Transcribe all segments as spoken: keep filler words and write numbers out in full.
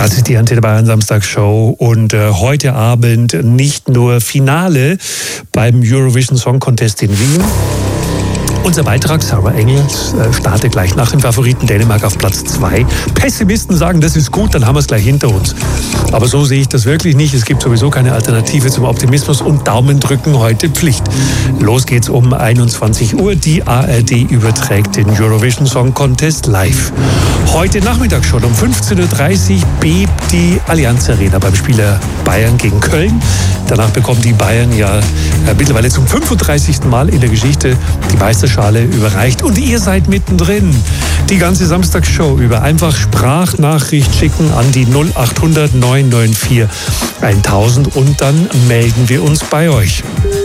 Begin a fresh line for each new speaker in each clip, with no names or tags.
Das ist die Antenne Bayern Samstagsshow und äh, heute Abend nicht nur Finale beim Eurovision Song Contest in Wien. Unser Beitrag, Sarah Engels, äh, startet gleich nach dem Favoriten Dänemark auf Platz zwei. Pessimisten sagen, das ist gut, dann haben wir es gleich hinter uns. Aber so sehe ich das wirklich nicht. Es gibt sowieso keine Alternative zum Optimismus und Daumen drücken heute Pflicht. Los geht's um einundzwanzig Uhr. Die A R D überträgt den Eurovision Song Contest live. Heute Nachmittag schon um fünfzehn Uhr dreißig bebt die Allianz Arena beim Spieler Bayern gegen Köln. Danach bekommen die Bayern ja äh, mittlerweile zum fünfunddreißigsten Mal in der Geschichte die Meisterschale überreicht. Und ihr seid mittendrin. Die ganze Samstagsshow über. Einfach Sprachnachricht schicken an die null acht hundert neun neun vier tausend und dann melden wir uns bei euch.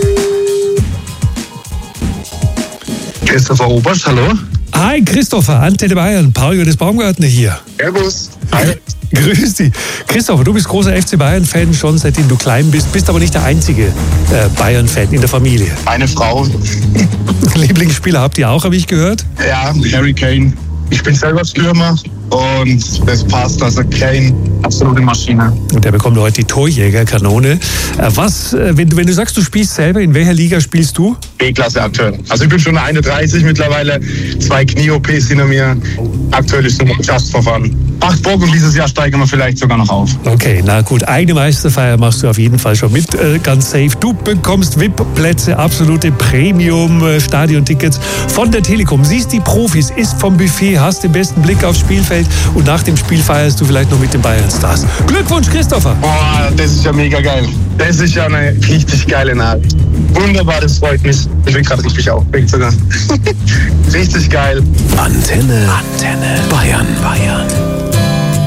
Christopher Oberst, hallo.
Hi Christopher, Antenne Bayern, Paul Johannes Baumgartner hier.
Servus. Hi.
Grüß dich. Christopher, du bist großer F C Bayern-Fan schon seitdem du klein bist, bist aber nicht der einzige äh, Bayern-Fan in der Familie.
Meine Frau.
Lieblingsspieler habt ihr auch, habe ich gehört?
Ja, Harry Kane. Ich bin selber Stürmer und das passt. Also Kane, absolute Maschine.
Und der bekommt heute die Torjägerkanone. Äh, was, äh, wenn, du, wenn du sagst, du spielst selber, in welcher Liga spielst du?
B-Klasse aktuell. Also ich bin schon einunddreißig mittlerweile, zwei Knie-O Ps hinter mir. Aktuell ist es nur just for fun. Macht Bock und dieses Jahr steigen wir vielleicht sogar noch auf.
Okay, na gut. Eine Meisterfeier machst du auf jeden Fall schon mit, äh, ganz safe. Du bekommst V I P-Plätze, absolute Premium-Stadion-Tickets von der Telekom. Siehst die Profis, isst vom Buffet, hast den besten Blick aufs Spielfeld und nach dem Spiel feierst du vielleicht noch mit den Bayern-Stars. Glückwunsch, Christopher!
Boah, das ist ja mega geil. Das ist ja eine richtig geile Nachricht. Wunderbar, das freut mich. Ich bin gerade richtig aufgeregt sogar. Richtig geil.
Antenne, Antenne Bayern, Bayern.